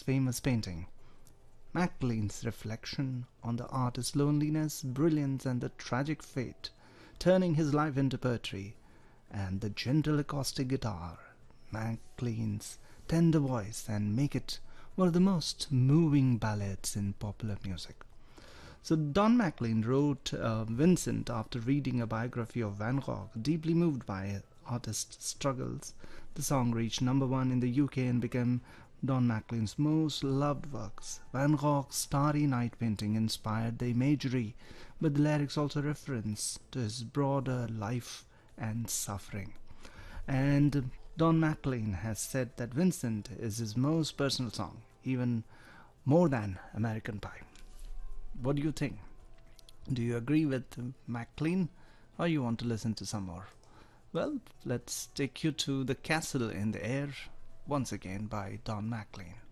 famous painting. Maclean's reflection on the artist's loneliness, brilliance, and the tragic fate, turning his life into poetry, and the gentle acoustic guitar, Maclean's tender voice, and make it one of the most moving ballads in popular music. So Don McLean wrote Vincent after reading a biography of Van Gogh. Deeply moved by artist's struggles, the song reached number one in the UK and became Don McLean's most loved works. Van Gogh's Starry Night painting inspired the imagery, but the lyrics also reference to his broader life and suffering. And Don McLean has said that Vincent is his most personal song, even more than American Pie. What do you think? Do you agree with McLean, or you want to listen to some more? Well, let's take you to The Castle in the Air once again by Don McLean.